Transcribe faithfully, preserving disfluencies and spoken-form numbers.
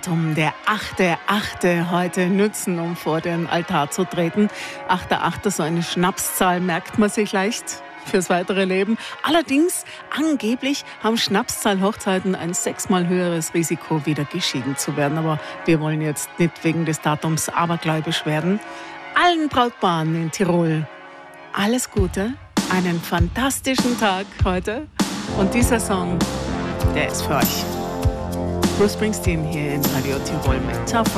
Datum, der achte achte heute nützen, um vor den Altar zu treten. achter achter so eine Schnapszahl merkt man sich leicht fürs weitere Leben. Allerdings, angeblich haben Schnapszahl-Hochzeiten ein sechsmal höheres Risiko, wieder geschieden zu werden. Aber wir wollen jetzt nicht wegen des Datums abergläubisch werden. Allen Brautpaaren in Tirol alles Gute, einen fantastischen Tag heute. Und dieser Song, der ist für euch. Bruce Springsteen hier in Radio Tirol mit Tougher.